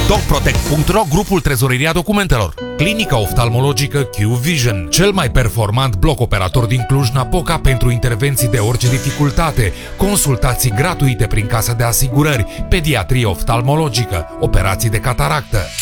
DocProtect.ro, grupul Trezoreria Documentelor. Clinica oftalmologică Q-Vision, cel mai performant bloc operator din Cluj-Napoca pentru intervenții de orice dificultate, consultații gratuite prin casa de asigurări, pediatrie oftalmologică, operații de cataractă.